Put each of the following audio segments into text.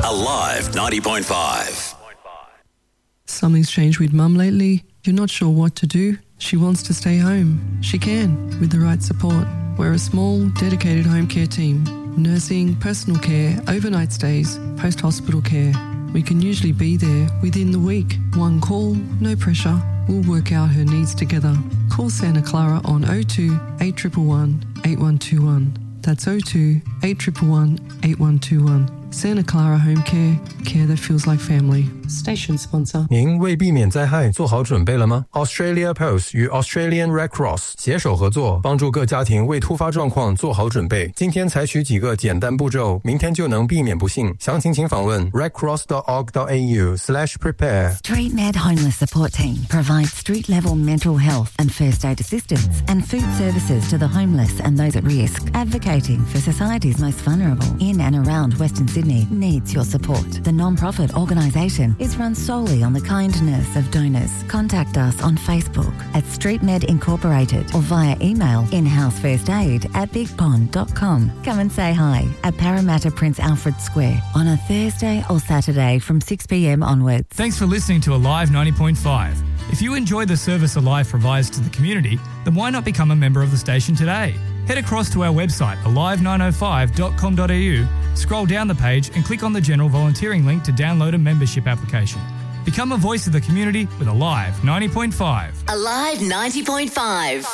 Alive 90.5. Something's changed with Mum lately. You're not sure what to do? She wants to stay home. She can, with the right support. We're a small, dedicated home care team. Nursing, personal care, overnight stays, post-hospital care. We can usually be there within the week. One call, no pressure. We'll work out her needs together. Call Santa Clara on 02 8111 8121. That's 02 8111 8121. Santa Clara Home Care, care that feels like family. Station sponsor. 您为避免灾害做好准备了吗？ Australia Post 与 Australian Red Cross 携手合作，帮助各家庭为突发状况做好准备。今天采取几个简单步骤，明天就能避免不幸。详情请访问 redcross.org.au/prepare. StreetMed Homeless Support Team provides street-level mental health and first aid assistance and food services to the homeless and those at risk. Advocating for society's most vulnerable in and around Western Sydney needs your support. The non-profit organisation is run solely on the kindness of donors. Contact us on Facebook at StreetMed Incorporated or via email inhousefirstaid@bigpond.com. Come and say hi at Parramatta Prince Alfred Square on a Thursday or Saturday from 6 p.m. onwards. Thanks for listening to Alive 90.5. If you enjoy the service Alive provides to the community, then why not become a member of the station today? Head across to our website, alive905.com.au, scroll down the page and click on the general volunteering link to download a membership application. Become a voice of the community with Alive 90.5. Alive 90.5.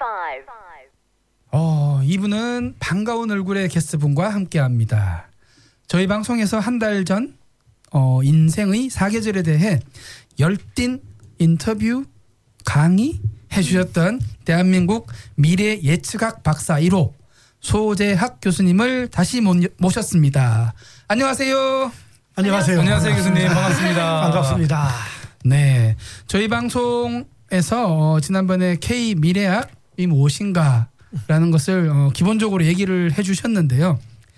이분은 반가운 얼굴의 게스트분과 함께합니다. 저희 방송에서 한 달 전 인생의 사계절에 대해 열띤 인터뷰 강의 해주셨던 대한민국 미래 예측학 박사 1호 소재학 교수님을 다시 모셨습니다. 안녕하세요. 안녕하세요. 안녕하세요 교수님. 반갑습니다. 반갑습니다. 네, 저희 방송에서 지난번에 K 미래학이 무엇인가라는 것을 기본적으로 얘기를 해주셨는데요.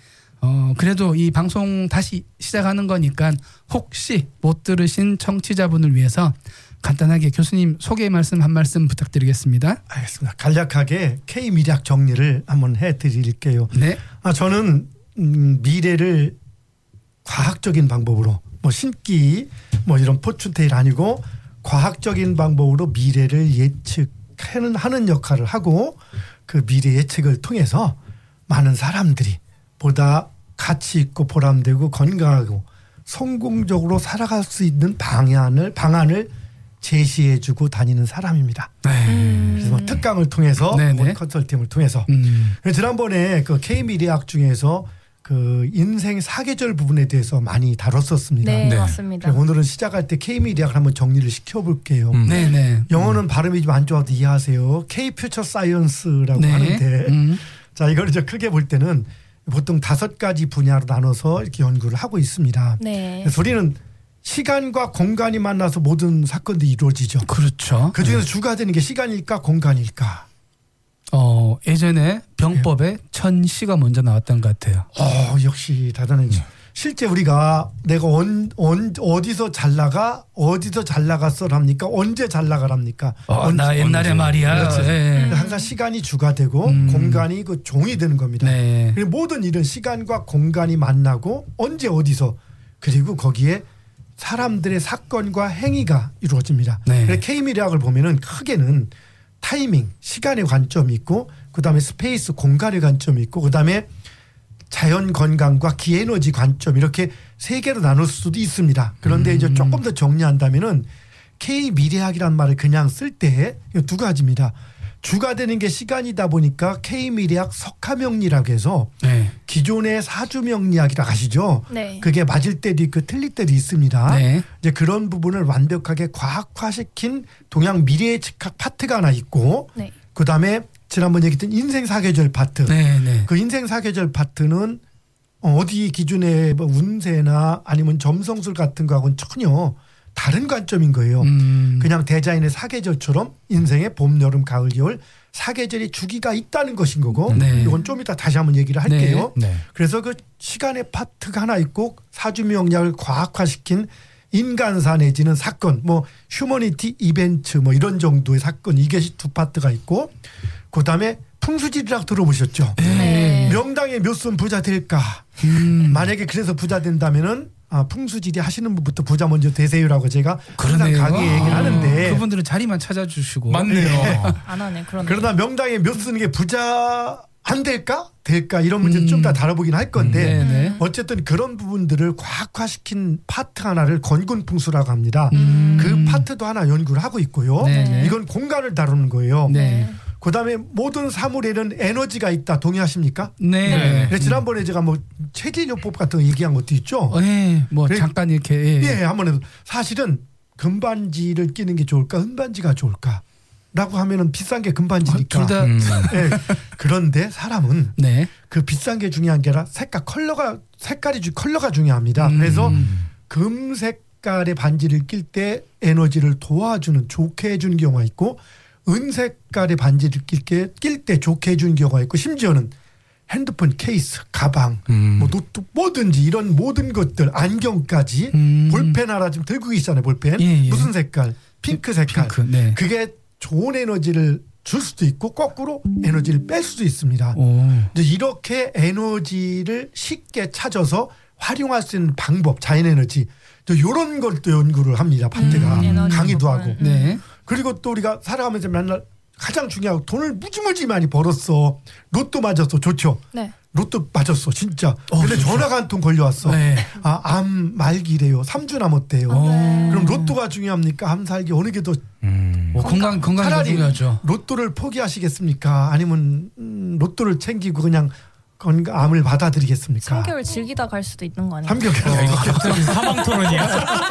그래도 이 방송 다시 시작하는 거니까 혹시 못 들으신 청취자분을 위해서 간단하게 교수님 소개 말씀 한 말씀 부탁드리겠습니다. 알겠습니다. 간략하게 K 미래학 정리를 한번 해드릴게요. 네. 저는 미래를 과학적인 방법으로 신기 이런 포춘테일 아니고 과학적인 방법으로 미래를 예측하는 역할을 하고 그 미래 예측을 통해서 많은 사람들이 보다 가치 있고 보람되고 건강하고 성공적으로 살아갈 수 있는 방안을 제시해주고 다니는 사람입니다. 그래서 특강을 통해서 컨설팅을 통해서 지난번에 그 K미래학 중에서 그 인생 사계절 부분에 대해서 많이 다뤘었습니다. 네, 맞습니다. 오늘은 시작할 때 K미래학을 한번 정리를 시켜볼게요. 영어는 발음이 좀 안 좋아도 이해하세요. K-퓨처 사이언스라고 하는데 자 이걸 이제 크게 볼 때는 보통 5가지 분야로 나눠서 이렇게 연구를 하고 있습니다. 네. 그래서 우리는 시간과 공간이 만나서 모든 사건들이 이루어지죠. 그렇죠. 그중에서 주가 되는 게 시간일까 공간일까? 예전에 병법에 천시가 먼저 나왔던 것 같아요. 역시 대단하죠. 실제 우리가 내가 어디서 잘 나갔어랍니까? 언제 잘 나가랍니까? 나 옛날에 말이야. 그렇죠. 항상 시간이 주가 되고 공간이 그 종이 되는 겁니다. 그리고 모든 일은 시간과 공간이 만나고 언제 어디서 그리고 거기에 사람들의 사건과 행위가 이루어집니다. 그래서 K미래학을 보면은 크게는 타이밍, 시간의 관점이 있고 그다음에 스페이스, 공간의 관점이 있고 그다음에 자연 건강과 기에너지 관점 이렇게 3개로 나눌 수도 있습니다. 그런데 이제 조금 더 정리한다면은 K미래학이란 말을 그냥 쓸 때 2가지입니다. 주가 되는 게 시간이다 보니까 K미래학 석화명리라고 해서 기존의 사주명리학이라고 아시죠? 네. 그게 맞을 때도 있고 틀릴 때도 있습니다. 이제 그런 부분을 완벽하게 과학화시킨 동양 미래예측학 파트가 하나 있고 그다음에 지난번 얘기했던 인생 사계절 파트. 그 인생 사계절 파트는 어디 기준의 운세나 아니면 점성술 같은 거하고는 전혀 다른 관점인 거예요. 그냥 대자연의 사계절처럼 인생의 봄, 여름, 가을, 겨울 사계절이 주기가 있다는 것인 거고 이건 좀 이따 다시 한번 얘기를 할게요. 그래서 그 시간의 파트가 하나 있고 사주명리학을 과학화시킨 인간사 내지는 사건 휴머니티 이벤트 이런 정도의 사건 이게 2 파트가 있고 그다음에 풍수지리학 들어보셨죠? 네. 명당에 몇 손 부자 될까? 만약에 그래서 부자 된다면은 풍수지리 하시는 분부터 부자 먼저 되세요라고 제가 항상 강의 얘기를 하는데 그분들은 자리만 찾아주시고 맞네요. 안 하네. 그러나 명당에 몇 쓰는 게 부자 안 될까? 될까? 이런 문제를 좀 더 다뤄보긴 할 건데 어쨌든 그런 부분들을 과학화시킨 파트 하나를 건군풍수라고 합니다. 그 파트도 하나 연구를 하고 있고요. 이건 공간을 다루는 거예요. 그다음에 모든 사물에는 에너지가 있다. 동의하십니까? 네. 그래서 지난번에 제가 뭐 체질요법 같은 거 얘기한 것도 있죠. 네. 뭐 잠깐 이렇게. 예, 한번 해도 사실은 금반지를 끼는 게 좋을까? 은반지가 좋을까? 라고 하면은 비싼 게 금반지니까. 둘 다. 네. 그런데 사람은 네. 그 비싼 게 중요한 게 아니라 컬러가 중요합니다. 그래서 금 색깔의 반지를 낄 때 에너지를 도와주는 좋게 해주는 경우가 있고 은 색깔의 반지를 낄 때 좋게 해주는 경우가 있고 심지어는 핸드폰 케이스, 가방, 뭐 노트북 뭐든지 이런 모든 것들 안경까지 볼펜 하나 좀 들고 계시잖아요. 볼펜. 무슨 색깔? 핑크 색깔. 그게 좋은 에너지를 줄 수도 있고 거꾸로 에너지를 뺄 수도 있습니다. 이렇게 에너지를 쉽게 찾아서 활용할 수 있는 방법, 자연에너지 이런 걸 또 연구를 합니다. 파트가 강의도 하고. 그리고 또 우리가 살아가면서 맨날 가장 중요하고 돈을 무지무지 많이 벌었어. 로또 맞았어. 좋죠. 네. 로또 맞았어. 진짜. 근데 전화가 한 통 걸려왔어. 암 말기래요. 3주 남았대요. 그럼 로또가 중요합니까? 암 살기 어느 게 더 건강이 더 중요하죠. 로또를 포기하시겠습니까? 아니면 로또를 챙기고 그냥 암을 받아들이겠습니까? 3개월 즐기다 갈 수도 있는 거 아니에요? 3개월. 이거 사망 토론이야?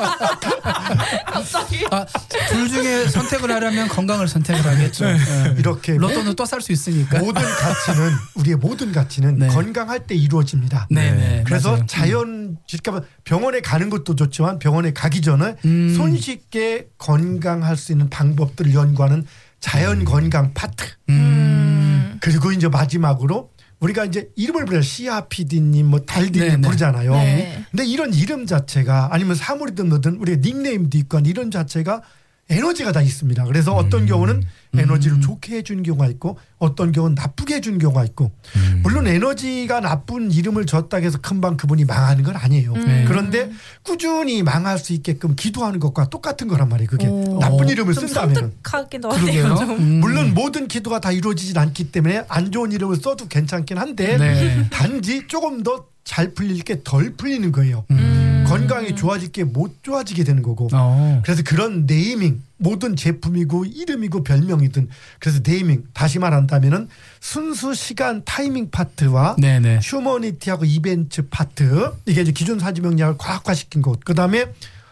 갑자기? 둘 중에 선택을 하려면 건강을 선택을 하겠죠. 이렇게 로또는 또 살 수 있으니까. 우리의 모든 가치는 건강할 때 이루어집니다. 그래서 맞아요. 그러니까 병원에 가는 것도 좋지만 병원에 가기 전에 손쉽게 건강할 수 있는 방법들을 연구하는 자연 건강 파트. 그리고 이제 마지막으로 우리가 이제 이름을 부르잖아요. CRPD님, 뭐 달디님 부르잖아요. 근데 이런 이름 자체가 아니면 사물이든 뭐든 우리가 닉네임도 있고 이런 자체가 에너지가 다 있습니다. 그래서 어떤 경우는 에너지를 좋게 해주는 경우가 있고 어떤 경우는 나쁘게 해주는 경우가 있고 물론 에너지가 나쁜 이름을 줬다고 해서 금방 그분이 망하는 건 아니에요. 그런데 꾸준히 망할 수 있게끔 기도하는 것과 똑같은 거란 말이에요. 그게 나쁜 이름을 쓴다면. 섬뜩하기도 하네요. 물론 모든 기도가 다 이루어지진 않기 때문에 안 좋은 이름을 써도 괜찮긴 한데 단지 조금 더 잘 풀릴 게 덜 풀리는 거예요. 건강이 좋아질 게 못 좋아지게 되는 거고. 그래서 그런 네이밍 모든 제품이고 이름이고 별명이든 그래서 네이밍 다시 말한다면은 순수 시간 타이밍 파트와 휴머니티하고 이벤트 파트 이게 이제 기존 사주명리학을 과학화시킨 것. 그다음에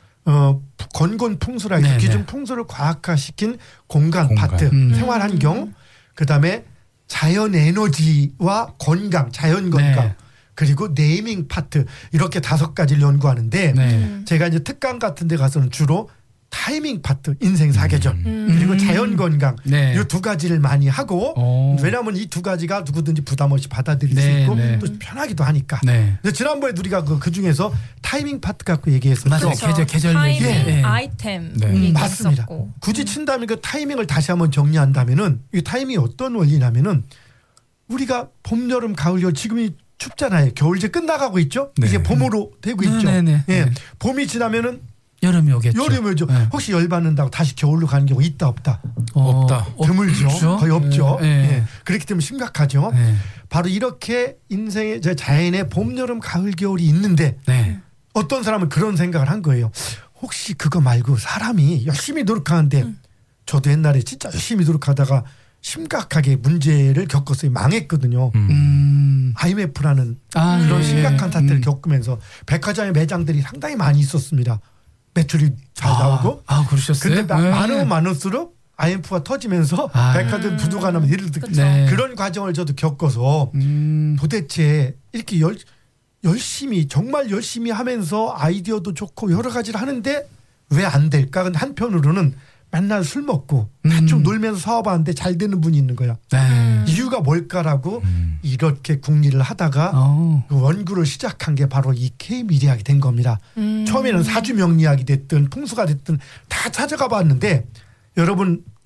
건곤 풍수라 해서 기존 풍수를 과학화시킨 공간 파트, 생활 환경. 그다음에 자연 에너지와 건강, 자연 건강. 그리고 네이밍 파트 이렇게 5가지를 연구하는데 제가 이제 특강 같은 데 가서는 주로 타이밍 파트, 인생 사계절 그리고 자연 건강 이 2가지를 많이 하고 왜냐하면 이 2가지가 누구든지 부담 없이 받아들일 수 있고 또 편하기도 하니까. 근데 지난번에 우리가 그 중에서 타이밍 파트 갖고 얘기했었죠. 맞아요. 계절 타이밍 아이템 맞습니다. 굳이 친다면 그 타이밍을 다시 한번 정리한다면은 이 타이밍이 어떤 원리냐면은 우리가 봄, 여름, 가을, 겨울 지금이 춥잖아요. 겨울 이제 끝나가고 있죠. 이제 봄으로 되고 있죠. 봄이 지나면은 여름이 오겠죠. 여름이 오죠. 혹시 열 받는다고 다시 겨울로 가는 경우 있다 없다? 없다. 드물죠. 거의 없죠. 그렇기 때문에 심각하죠. 바로 이렇게 인생의 자연의 봄, 여름, 가을, 겨울이 있는데 어떤 사람은 그런 생각을 한 거예요. 혹시 그거 말고 사람이 열심히 노력하는데 저도 옛날에 진짜 열심히 노력하다가 심각하게 문제를 겪었어요. 망했거든요. IMF라는 그런 심각한 사태를 겪으면서 백화점의 매장들이 상당히 많이 있었습니다. 매출이 잘 나오고. 그러셨어요? 근데 많으면 많을수록 IMF가 터지면서 백화점 부도가 나면 예를 들어 그런 과정을 저도 겪어서 도대체 이렇게 열심히 정말 열심히 하면서 아이디어도 좋고 여러 가지를 하는데 왜 안 될까? 근데 한편으로는 맨날 술 먹고 좀 놀면서 사업하는데 잘 되는 분이 있는 거야. 이유가 뭘까라고 이렇게 궁리를 하다가 그 원구를 시작한 게 바로 이 K미래학이 된 겁니다. 처음에는 사주명리학이 됐든 풍수가 됐든 다 찾아가 봤는데 여러분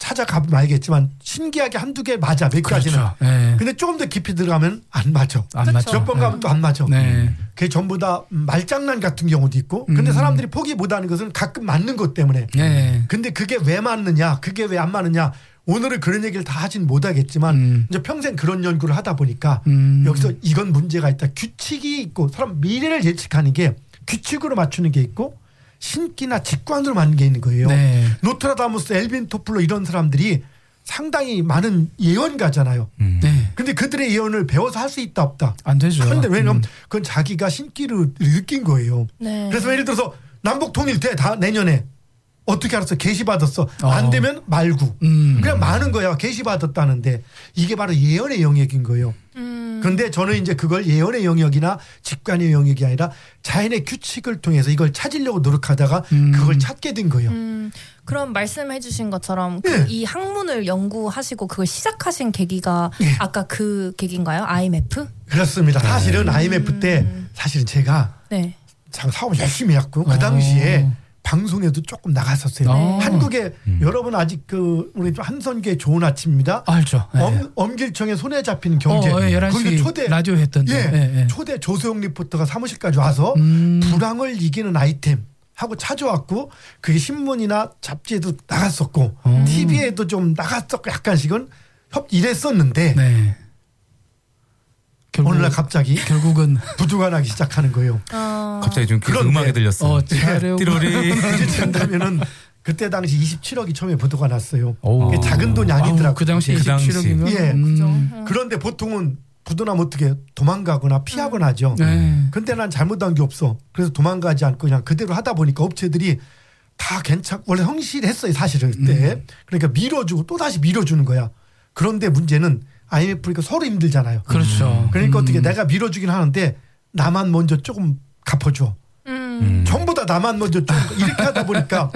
찾아가면 알겠지만 신기하게 한두 개 맞아 몇 가지는. 네. 근데 조금 더 깊이 들어가면 안 맞아. 안 맞죠. 몇 번 가면 또 안 맞아. 네. 그게 전부 다 말장난 같은 경우도 있고. 근데 사람들이 포기 못하는 것은 가끔 맞는 것 때문에. 네. 근데 그게 왜 맞느냐, 그게 왜 안 맞느냐. 오늘은 그런 얘기를 다 하진 못하겠지만 이제 평생 그런 연구를 하다 보니까 여기서 이건 문제가 있다. 규칙이 있고 사람 미래를 예측하는 게 규칙으로 맞추는 게 있고 신기나 직관으로 맞는 게 있는 거예요. 네. 노트라다무스, 엘빈 토플러 이런 사람들이 상당히 많은 예언가잖아요. 네. 근데 그들의 예언을 배워서 할 수 있다 없다. 안 되죠. 그런데 왜냐면 그건 자기가 신기를 느낀 거예요. 네. 그래서 예를 들어서 남북 통일돼 다 내년에 어떻게 알았어? 게시 받았어. 안 되면 말고. 그냥 많은 거야. 게시 받았다는데 이게 바로 예언의 영역인 거예요. 그런데 저는 이제 그걸 예언의 영역이나 직관의 영역이 아니라 자연의 규칙을 통해서 이걸 찾으려고 노력하다가 그걸 찾게 된 거예요. 그럼 말씀해 주신 것처럼 네. 이 학문을 연구하시고 그걸 시작하신 계기가 네. 아까 그 계기인가요? IMF? 그렇습니다. 사실은 IMF 때 사실은 제가 네. 사업을 열심히 했고 그 당시에 방송에도 조금 나갔었어요. 한국에 여러분 아직 우리 한선계 좋은 아침입니다. 알죠. 네. 엄길청에 손에 잡히는 경제. 11시 초대 라디오 했던데. 초대 조소영 리포터가 사무실까지 와서 불황을 이기는 아이템 하고 찾아왔고 그게 신문이나 잡지에도 나갔었고 TV에도 좀 나갔었고 약간씩은 이랬었는데 네. 어느 날 갑자기 결국은 부두가 나기 시작하는 거예요. 갑자기 좀 음악이 들렸어. 띠로리. 그렇다면은 그때 당시 27억이 처음에 부도가 났어요. 그게 작은 돈이 아니더라고요. 그 당시 27억이면. 예. 그런데 보통은 부도나면 어떻게 도망가거나 피하거나 하죠. 근데 난 잘못한 게 없어. 그래서 도망가지 않고 그냥 그대로 하다 보니까 업체들이 다 괜찮고 원래 성실했어요 사실은 그때. 그러니까 밀어주고 또 다시 밀어주는 거야. 그런데 문제는 IMF니까 서로 힘들잖아요. 그렇죠. 그러니까 어떻게 내가 밀어주긴 하는데 나만 먼저 조금 갚아줘. 전부 다 나만 먼저 좀 이렇게 하다 보니까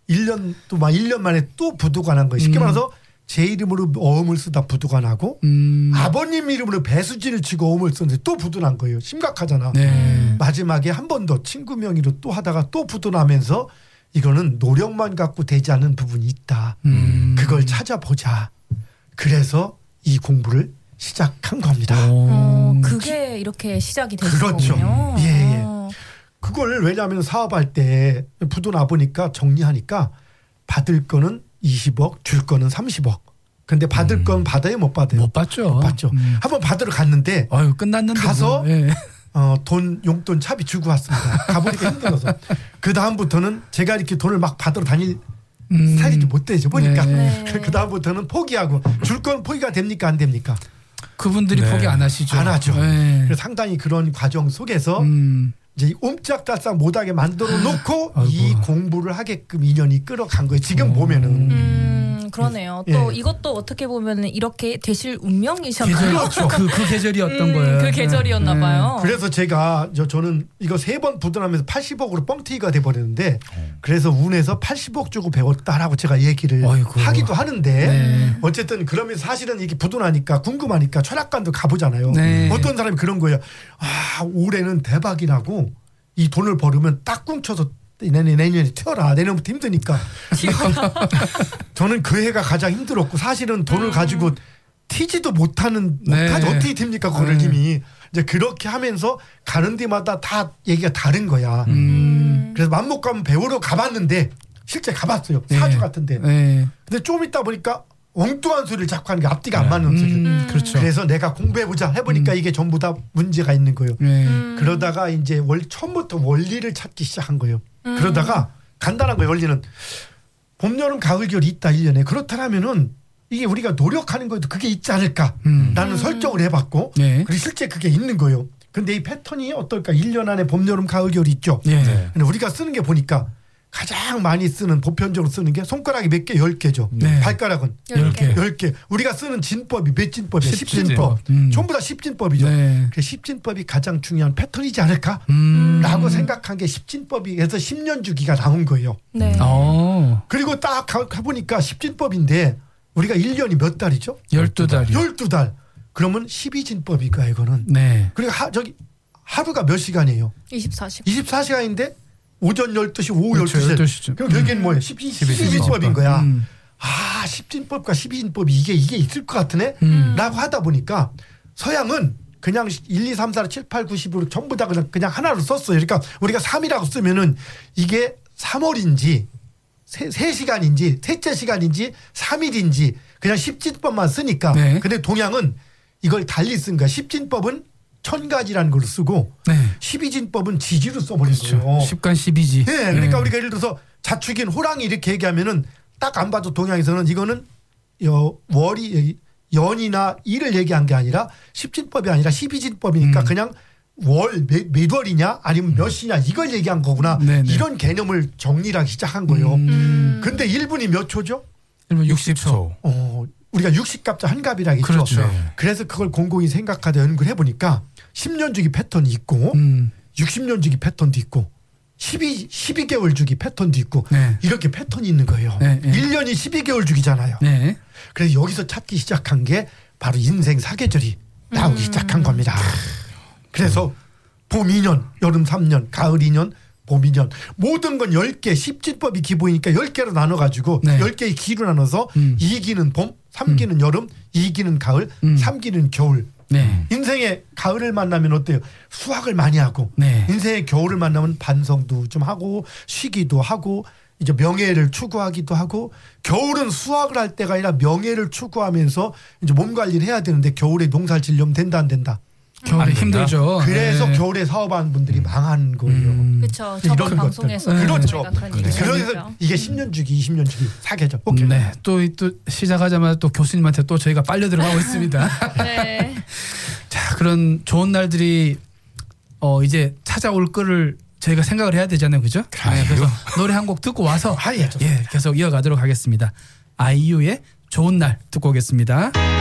1년 만에 또 부도가 난 거예요. 쉽게 말해서 제 이름으로 어음을 쓰다 부도가 나고 아버님 이름으로 배수진을 치고 어음을 썼는데 또 부도 난 거예요. 심각하잖아. 네. 마지막에 한 번 더 친구 명의로 또 하다가 또 부도 나면서 이거는 노력만 갖고 되지 않는 부분이 있다. 그걸 찾아보자. 그래서 이 공부를 시작한 겁니다. 그게 이렇게 시작이 되신 그렇죠. 거군요. 예. 그걸 왜냐하면 사업할 때 부도 나 보니까 정리하니까 받을 거는 20억, 줄 거는 30억. 근데 받을 건 받아요, 못 받아요? 못 받죠. 못 받죠. 한번 받으러 갔는데 끝났는데 가서 네. 용돈 차비 주고 왔습니다. 가보니까 힘들어서. 그 다음부터는 제가 이렇게 돈을 막 받으러 다닐 스타일이 못 되죠. 보니까. 그 다음부터는 포기하고 줄 건 포기가 됩니까 안 됩니까? 그분들이 포기 안 하시죠. 안 하죠. 그래서 상당히 그런 과정 속에서 이제 옴짝달싹 못하게 만들어 놓고 이 공부를 하게끔 인연이 끌어간 거예요. 지금 보면은. 그러네요. 또 이것도 어떻게 보면 이렇게 되실 운명이셨나요? 그렇죠. 그 계절이었던 거예요. 그 계절이었나 봐요. 그래서 제가 저는 이거 3번 부도나면서 80억으로 뻥튀기가 돼버렸는데 그래서 운에서 80억 주고 배웠다라고 제가 얘기를 하기도 하는데 어쨌든 그러면 사실은 이게 부도나니까 궁금하니까 철학관도 가보잖아요. 어떤 사람이 그런 거예요. 올해는 대박이라고 이 돈을 벌으면 딱 꿍쳐서 내년에 튀어라. 내년부터 힘드니까. 저는 그 해가 가장 힘들었고 사실은 돈을 가지고 튀지도 못하는 어떻게 튑니까 그걸 힘이. 이제 그렇게 하면서 가는 데마다 다 얘기가 다른 거야. 그래서 맘 못 가면 배우러 가봤는데 실제 가봤어요. 사주 같은데. 근데 좀 있다 보니까 엉뚱한 소리를 자꾸 하는 게 앞뒤가 안 맞는 소리. 그렇죠. 그래서 내가 공부해보자 해보니까 이게 전부 다 문제가 있는 거예요. 그러다가 이제 처음부터 원리를 찾기 시작한 거예요. 그러다가 간단한 거예요. 원리는 봄, 여름, 가을, 겨울이 있다 1년에. 그렇다면은 이게 우리가 노력하는 것도 그게 있지 않을까라는 설정을 해봤고 그리고 실제 그게 있는 거예요. 근데 이 패턴이 어떨까? 1년 안에 봄, 여름, 가을, 겨울이 있죠. 근데 우리가 쓰는 게 보니까 가장 많이 쓰는 보편적으로 쓰는 게 손가락이 몇 개? 10개죠. 발가락은 10개. 우리가 쓰는 진법이 몇 진법이에요? 10진법. 전부 다 10진법이죠. 그 10진법이 가장 중요한 패턴이지 않을까라고 생각한 게 10진법이 해서 10년 주기가 나온 거예요. 그리고 딱 가보니까 10진법인데 우리가 1년이 몇 달이죠? 12달이요. 12달. 그러면 12진법이니까 이거는. 그리고 하루가 몇 시간이에요? 24시간. 24시간인데 오전 12시, 오후 그렇죠, 12시. 그럼 여기는 뭐예요? 12진법인 거야. 십진법과 12진법이 이게 있을 것 같으네? 라고 하다 보니까 서양은 그냥 1, 2, 3, 4, 7, 8, 9, 10으로 전부 다 그냥 하나로 썼어요. 그러니까 우리가 3이라고 쓰면은 이게 3월인지 3시간인지 셋째 시간인지 3일인지 그냥 십진법만 쓰니까. 네. 근데 동양은 이걸 달리 쓴 거야. 십진법은 천가지라는 걸 쓰고 12진법은 지지로 써버린 거예요. 10간 12지. 네. 그러니까 우리가 예를 들어서 자축인 호랑이 이렇게 얘기하면은 딱 안 봐도 동양에서는 이거는 월이 연이나 일을 얘기한 게 아니라 십진법이 아니라 12진법이니까 그냥 몇 월이냐 아니면 몇 시냐 이걸 얘기한 거구나. 네네. 이런 개념을 정리를 하기 시작한 거예요. 근데 1분이 몇 초죠? 1분 60초. 우리가 60갑자 한갑이라고 했죠. 그렇죠. 그래서 그걸 공공이 생각하다 연구를 해보니까 10년 주기 패턴이 있고 60년 주기 패턴도 있고 12개월 주기 패턴도 있고 이렇게 패턴이 있는 거예요. 1년이 12개월 주기잖아요. 그래서 여기서 찾기 시작한 게 바로 인생 사계절이 나오기 시작한 겁니다. 그래서 봄 2년, 여름 3년, 가을 2년, 봄 2년 모든 건 10개, 십진법이 기본이니까 10개로 나눠가지고 10개의 기로 나눠서 2기는 봄, 3기는 여름, 2기는 가을, 3기는 겨울. 인생의 가을을 만나면 어때요? 수학을 많이 하고 인생의 겨울을 만나면 반성도 좀 하고 쉬기도 하고 이제 명예를 추구하기도 하고 겨울은 수학을 할 때가 아니라 명예를 추구하면서 이제 몸 관리를 해야 되는데 겨울에 농사를 지려면 된다 안 된다? 겨울에 힘들죠. 그래서 겨울에 사업하는 분들이 망한 거예요. 그렇죠. 저번 방송에서 그렇죠. 그래서 이게 10년 주기, 20년 주기 사계절. 오케이. 네. 또 시작하자마자 또 교수님한테 또 저희가 빨려 들어가고 있습니다. 네. 자, 그런 좋은 날들이 이제 찾아올 거를 저희가 생각을 해야 되잖아요, 그죠? 네, 그래서 노래 한 곡 듣고 와서 계속 이어가도록 하겠습니다. 아이유의 좋은 날 듣고 오겠습니다.